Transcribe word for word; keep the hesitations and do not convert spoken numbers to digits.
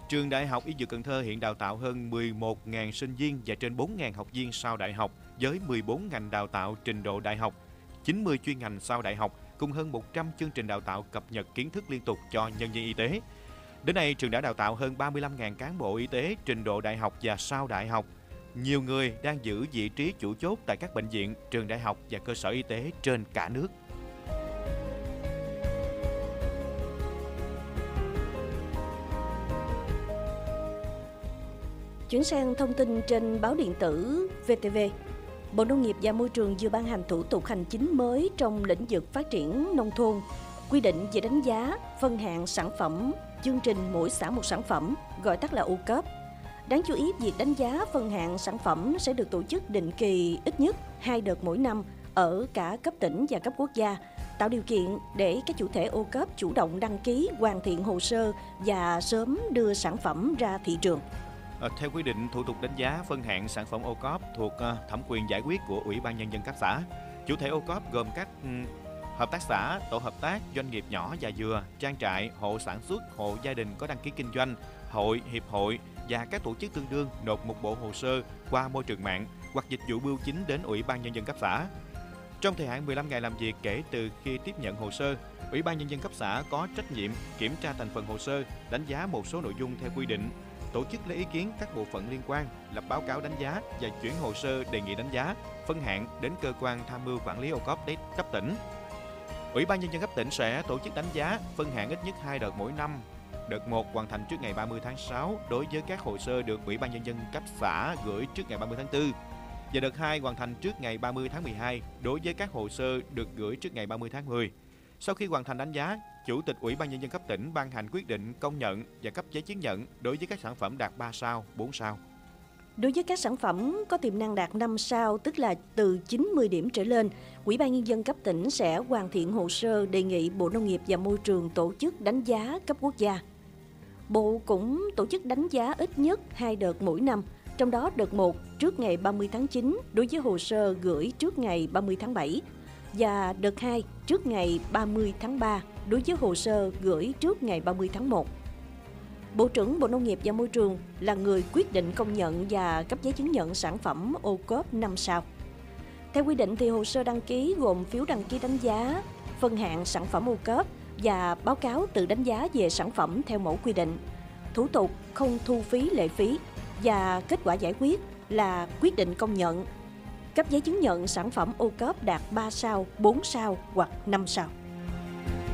Trường Đại học Y Dược Cần Thơ hiện đào tạo hơn mười một nghìn sinh viên và trên bốn nghìn học viên sau đại học với mười bốn ngành đào tạo trình độ đại học, chín mươi chuyên ngành sau đại học cùng hơn một trăm chương trình đào tạo cập nhật kiến thức liên tục cho nhân viên y tế. Đến nay, trường đã đào tạo hơn ba mươi lăm nghìn cán bộ y tế trình độ đại học và sau đại học. Nhiều người đang giữ vị trí chủ chốt tại các bệnh viện, trường đại học và cơ sở y tế trên cả nước. Chuyển sang thông tin trên báo điện tử vê tê vê. Bộ Nông nghiệp và Môi trường vừa ban hành thủ tục hành chính mới trong lĩnh vực phát triển nông thôn, quy định về đánh giá, phân hạng sản phẩm, chương trình mỗi xã một sản phẩm, gọi tắt là ô cốp. Đáng chú ý, việc đánh giá phân hạng sản phẩm sẽ được tổ chức định kỳ ít nhất hai đợt mỗi năm ở cả cấp tỉnh và cấp quốc gia, tạo điều kiện để các chủ thể ô cốp chủ động đăng ký, hoàn thiện hồ sơ và sớm đưa sản phẩm ra thị trường. Theo quy định, thủ tục đánh giá phân hạng sản phẩm ô cốp thuộc thẩm quyền giải quyết của Ủy ban Nhân dân cấp xã. Chủ thể ô cốp gồm các hợp tác xã, tổ hợp tác, doanh nghiệp nhỏ và vừa, trang trại, hộ sản xuất, hộ gia đình có đăng ký kinh doanh, hội, hiệp hội và các tổ chức tương đương nộp một bộ hồ sơ qua môi trường mạng hoặc dịch vụ bưu chính đến Ủy ban Nhân dân cấp xã. Trong thời hạn mười lăm ngày làm việc kể từ khi tiếp nhận hồ sơ, Ủy ban Nhân dân cấp xã có trách nhiệm kiểm tra thành phần hồ sơ, đánh giá một số nội dung theo quy định, tổ chức lấy ý kiến các bộ phận liên quan, lập báo cáo đánh giá và chuyển hồ sơ đề nghị đánh giá, phân hạng đến cơ quan tham mưu quản lý ô cốp cấp tỉnh. Ủy ban Nhân dân cấp tỉnh sẽ tổ chức đánh giá, phân hạng ít nhất hai đợt mỗi năm. Đợt một hoàn thành trước ngày ba mươi tháng sáu đối với các hồ sơ được Ủy ban Nhân dân cấp xã gửi trước ngày ba mươi tháng tư. Và đợt hai hoàn thành trước ngày ba mươi tháng mười hai đối với các hồ sơ được gửi trước ngày ba mươi tháng mười. Sau khi hoàn thành đánh giá, Chủ tịch Ủy ban Nhân dân cấp tỉnh ban hành quyết định công nhận và cấp giấy chứng nhận đối với các sản phẩm đạt ba sao, bốn sao. Đối với các sản phẩm có tiềm năng đạt năm sao, tức là từ chín mươi điểm trở lên, Ủy ban Nhân dân cấp tỉnh sẽ hoàn thiện hồ sơ đề nghị Bộ Nông nghiệp và Môi trường tổ chức đánh giá cấp quốc gia. Bộ cũng tổ chức đánh giá ít nhất hai đợt mỗi năm, trong đó đợt một trước ngày ba mươi tháng chín đối với hồ sơ gửi trước ngày ba mươi tháng bảy và đợt hai trước ngày ba mươi tháng ba đối với hồ sơ gửi trước ngày ba mươi tháng một. Bộ trưởng Bộ Nông nghiệp và Môi trường là người quyết định công nhận và cấp giấy chứng nhận sản phẩm ô cốp năm sao. Theo quy định thì hồ sơ đăng ký gồm phiếu đăng ký đánh giá, phân hạng sản phẩm ô cốp và báo cáo tự đánh giá về sản phẩm theo mẫu quy định. Thủ tục không thu phí lệ phí và kết quả giải quyết là quyết định công nhận, cấp giấy chứng nhận sản phẩm ô cốp đạt ba sao, bốn sao hoặc năm sao.